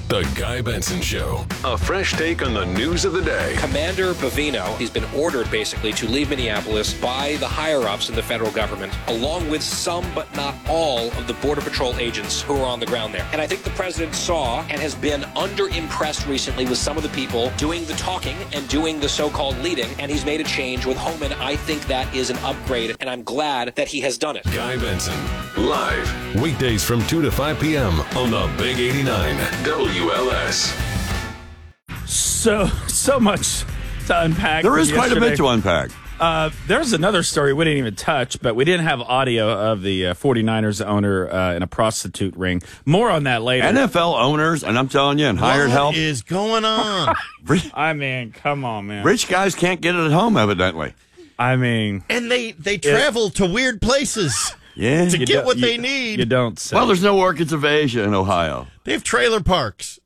The Guy Benson Show. A fresh take on the news of the day. Commander Bovino, he's been ordered basically to leave Minneapolis by the higher-ups in the federal government, along with some but not all of the Border Patrol agents who are on the ground there. And I think the president saw and has been under-impressed recently with some of the people doing the talking and doing the so-called leading, and he's made a change with Homan. I think that is an upgrade, and I'm glad that he has done it. Guy Benson, live, weekdays from 2 to 5 p.m. on the Big 89 WLS. So much to unpack. There is quite a bit to unpack. There's another story we didn't even touch, but we didn't have audio of the 49ers owner in a prostitute ring. More on that later. NFL owners, and I'm telling you, and hired help. What is going on? I mean, come on, man. Rich guys can't get it at home, evidently. I mean. And they travel to weird places to get what they need. You don't say. Well, there's no Orchids of Asia in Ohio. They have trailer parks.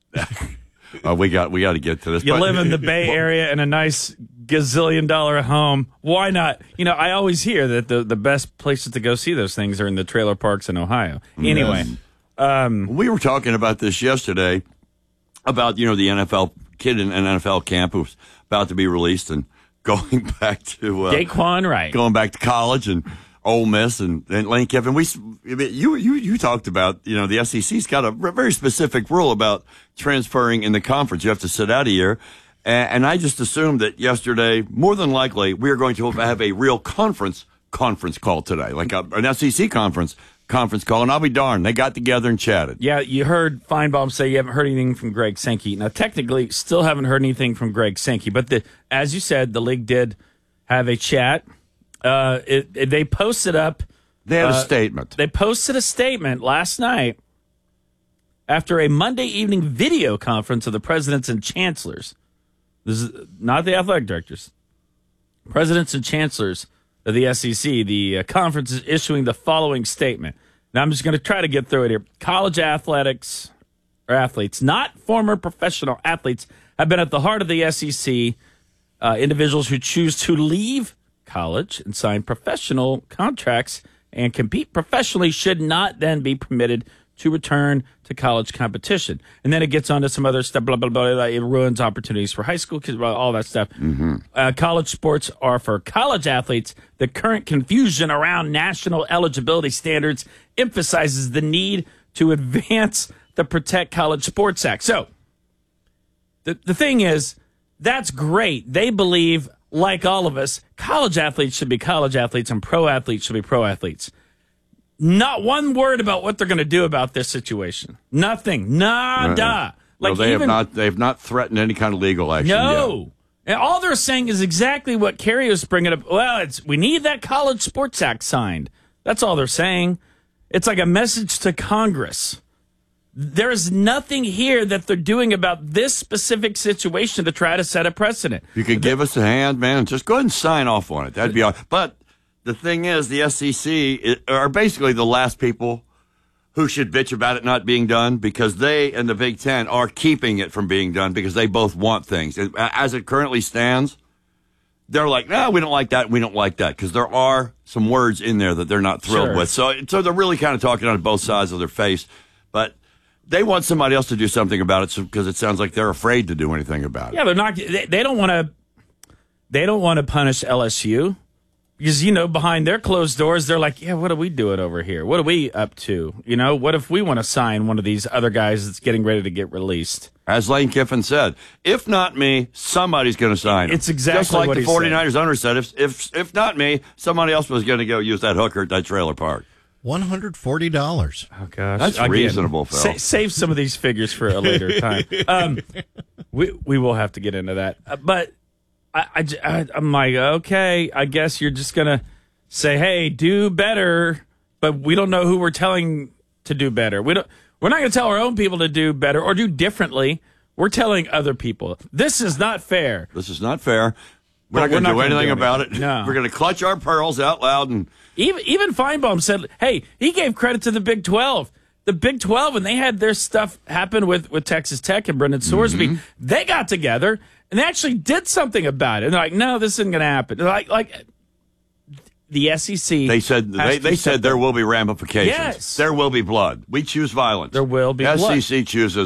We got to get to this. You live in the Bay Area in a nice gazillion-dollar home. Why not? You know, I always hear that the best places to go see those things are in the trailer parks in Ohio. Anyway. We were talking about this yesterday, about, the NFL kid in an NFL camp who's about to be released and going back to Daquan Wright. Going back to college and Ole Miss and Lane Kiffin. You talked about, the SEC's got a very specific rule about transferring in the conference. You have to sit out a year. And I just assumed that yesterday, more than likely, we are going to have a real conference call today, like an SEC conference call. And I'll be darned, they got together and chatted. Yeah, you heard Feinbaum say you haven't heard anything from Greg Sankey. Now, technically, still haven't heard anything from Greg Sankey. But as you said, the league did have a chat. They posted up. They had a statement. They posted a statement last night after a Monday evening video conference of the presidents and chancellors. This is not the athletic directors. Presidents and chancellors of the SEC. The conference is issuing the following statement. Now, I'm just going to try to get through it here. College athletes, not former professional athletes, have been at the heart of the SEC. Individuals who choose to leave college and sign professional contracts and compete professionally should not then be permitted to return to college competition. And then it gets on to some other stuff, blah, blah, blah, blah. It ruins opportunities for high school kids, all that stuff. Mm-hmm. College sports are for college athletes. The current confusion around national eligibility standards emphasizes the need to advance the Protect College Sports Act. So the thing is, that's great. They believe, like all of us, college athletes should be college athletes and pro athletes should be pro athletes. Not one word about what they're going to do about this situation. Nothing. Nada. Like they have not threatened any kind of legal action yet. And all they're saying is exactly what Kerry was bringing up. Well, we need that College Sports Act signed. That's all they're saying. It's like a message to Congress. There is nothing here that they're doing about this specific situation to try to set a precedent. You could give us a hand, man. Just go ahead and sign off on it. That'd be all. But the thing is, the SEC are basically the last people who should bitch about it not being done, because they and the Big Ten are keeping it from being done because they both want things. As it currently stands, they're like, no, we don't like that, we don't like that, because there are some words in there that they're not thrilled with. So they're really kind of talking on both sides of their face. But they want somebody else to do something about it because it sounds like they're afraid to do anything about it. Yeah, they're not. They don't want to. They don't want to punish LSU. Because, behind their closed doors, they're like, yeah, what are we doing over here? What are we up to? What if we want to sign one of these other guys that's getting ready to get released? As Lane Kiffin said, if not me, somebody's going to sign him. It's exactly just like what the 49ers owner said. If not me, somebody else was going to go use that hooker at that trailer park. $140. Oh, gosh. That's reasonable, Phil. Save some of these figures for a later time. We will have to get into that. But I'm like, okay, I guess you're just going to say, hey, do better, but we don't know who we're telling to do better. We're not going to tell our own people to do better or do differently. We're telling other people. This is not fair. This is not fair. We're not going to do anything about it. No. We're going to clutch our pearls out loud. And Even Feinbaum said, hey, he gave credit to the Big 12. The Big 12, when they had their stuff happen with Texas Tech and Brendan Sorsby, they got together and they actually did something about it. And they're like, no, this isn't going to happen. Like the SEC. They said there will be ramifications. Yes. There will be blood. We choose violence. There will be blood. SEC chooses